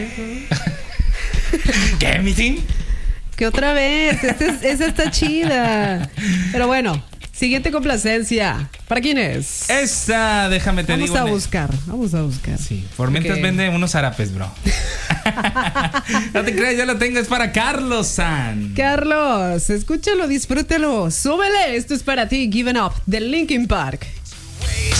¿Qué, Missy? Que otra vez. Esa está chida. Pero bueno, siguiente complacencia. ¿Para quién es? Esa, déjame te digo. Vamos a buscar. Sí, por mientras vende unos zarapes, bro. No te creas, ya lo tengo, es para Carlos San. Carlos, escúchalo, disfrútalo, súbele. Esto es para ti, Given Up, de Linkin Park.